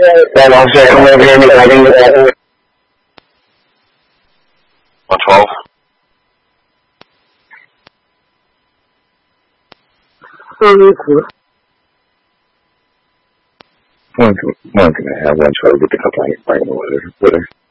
That officer come over here and make a writing with that. 112. One can have 112 get the complaint right with her.